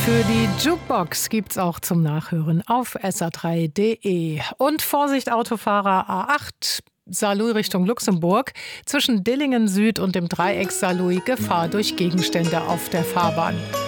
Für die Jukebox gibt's auch zum Nachhören auf sa3.de. Und Vorsicht Autofahrer A8, Saarlouis Richtung Luxemburg. Zwischen Dillingen Süd und dem Dreieck Saarlouis Gefahr durch Gegenstände auf der Fahrbahn.